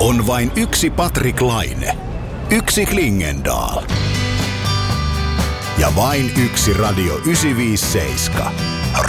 On vain yksi Patrik Laine, yksi Klingendahl ja vain yksi Radio 957.